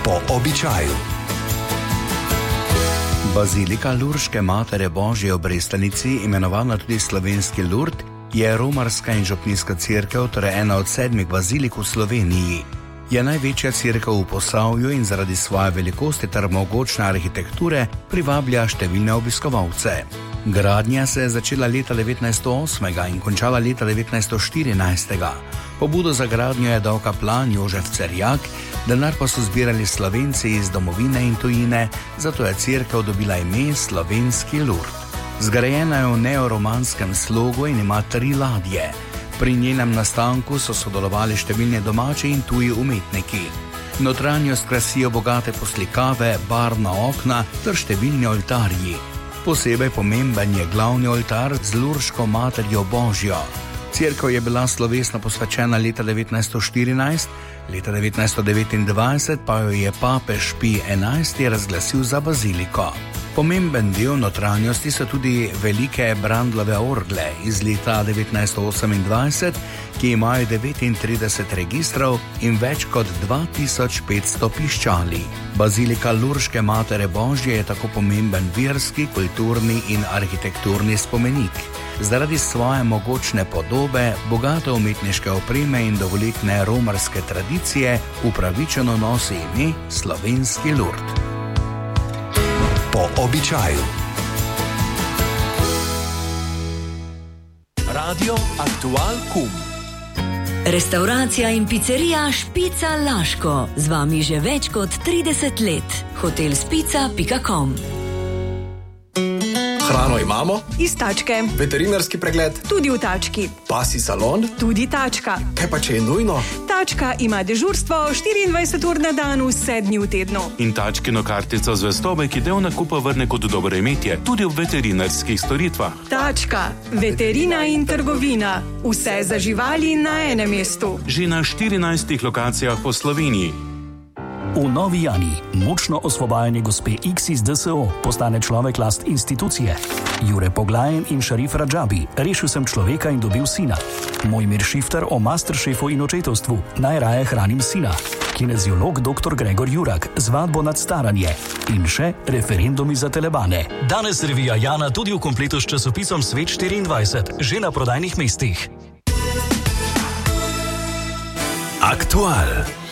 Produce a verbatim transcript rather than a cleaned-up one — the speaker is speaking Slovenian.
Po običaju. Bazilika Lurške Matere Božje v Brestanici, imenovana tudi slovenski Lurd, je romarska in župnijska cerkev, torej ena od sedmih bazilik v Sloveniji. Je največja cerkev v Posavju in zaradi svoje velikosti ter mogočne arhitekture privablja številne obiskovalce. Gradnja se je začela leta devetnajststo osem in končala leta devetnajststo štirinajst. Pobudo za gradnjo je dal kaplan Jožef Cerjak, denar pa so zbirali Slovenci iz domovine in tujine, zato je cerkev dobila ime Slovenski Lurd. Zgrajena je v neoromanskem slogu in ima tri ladje. Pri njenem nastanku so sodelovali številni domači in tuji umetniki. Notranjost krasijo bogate poslikave, barvna okna ter številni oltarji. Posebej pomemben je glavni oltar z Lurško Materjo Božjo. Cerkev je bila slovesno posvečena leta devetnajststo štirinajst, leta devetnajststo devetindvajset pa jo je papež Pij enajsti razglasil za baziliko. Pomemben del notranjosti so tudi velike Brandlove orgle iz leta devetnajststo osemindvajset, ki imajo devetintrideset registrov in več kot dva tisoč petsto piščali. Bazilika Lurške Matere Božje je tako pomemben verski, kulturni in arhitekturni spomenik. Zaradi svoje mogočne podobe, bogate umetniške opreme in dolgoletne romarske tradicije upravičeno nosi ime Slovenski Lurd. Po običaju. Radio Aktual Kum. Restavracija in picerija Špica Laško. Z vami že več kot trideset let. hotel spica pika com. Hrano imamo? Iz tačke. Veterinarski pregled? Tudi v tački. Pasji salon? Tudi tačka. Kaj pa če je nujno? Tačka ima dežurstvo štiriindvajset ur na dan, vse dni v tednu. In tačkino kartico zvestobe, ki del nakupa vrne kot dobro imetje, tudi v veterinarskih storitvah. Tačka. Veterina in trgovina. Vse za živali na enem mestu. Že na štirinajstih lokacijah po Sloveniji. V Novi Jani močno osvobajanje gospe X iz D S O postane človek last institucije. Jure Poglajen in Šarif Radžabi, rešil sem človeka in dobil sina. Mojmir Šifter o masteršefu in očetovstvu, najraje hranim sina. Kineziolog doktor Gregor Jurak, zvadbo nad staranje. In še referendumi za telebane. Danes revija Jana tudi v kompletu s časopisom Svet štiriindvajset, že na prodajnih mestih. Aktual.